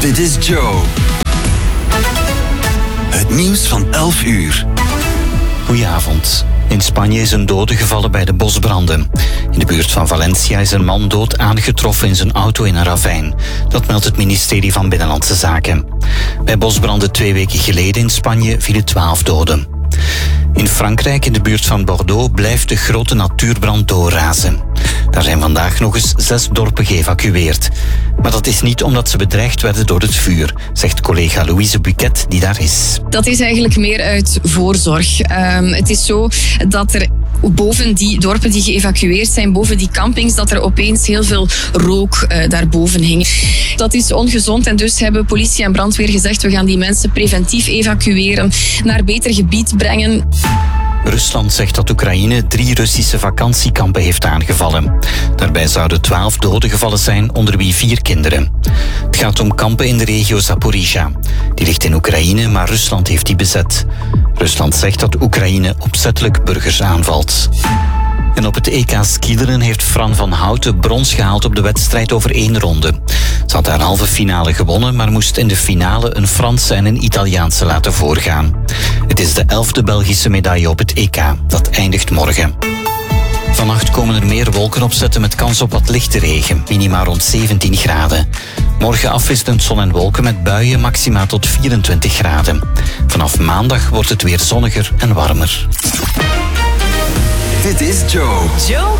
Dit is Joe. Het nieuws van 11 uur. Goedenavond. In Spanje is een dode gevallen bij de bosbranden. In de buurt van Valencia is een man dood aangetroffen in zijn auto in een ravijn. Dat meldt het ministerie van Binnenlandse Zaken. Bij bosbranden 2 weken geleden in Spanje vielen 12 doden. In Frankrijk, in de buurt van Bordeaux, blijft de grote natuurbrand doorrazen. Daar zijn vandaag nog eens 6 dorpen geëvacueerd. Maar dat is niet omdat ze bedreigd werden door het vuur, zegt collega Louise Buquet, die daar is. Dat is eigenlijk meer uit voorzorg. Het is zo dat er boven die dorpen die geëvacueerd zijn, boven die campings, dat er opeens heel veel rook daarboven hing. Dat is ongezond en dus hebben politie en brandweer gezegd, we gaan die mensen preventief evacueren, naar beter gebied brengen. Rusland zegt dat Oekraïne 3 Russische vakantiekampen heeft aangevallen. Daarbij zouden 12 doden gevallen zijn, onder wie 4 kinderen. Het gaat om kampen in de regio Zaporizhia. Die ligt in Oekraïne, maar Rusland heeft die bezet. Rusland zegt dat Oekraïne opzettelijk burgers aanvalt. En op het EK skileren heeft Fran van Houten brons gehaald op de wedstrijd over 1 ronde. Ze had haar halve finale gewonnen, maar moest in de finale een Franse en een Italiaanse laten voorgaan. Het is de 11e Belgische medaille op het EK. Dat eindigt morgen. Vannacht komen er meer wolken opzetten met kans op wat lichte regen, minima rond 17 graden. Morgen afwisselend zon en wolken met buien, maxima tot 24 graden. Vanaf maandag wordt het weer zonniger en warmer. Dit is Joe.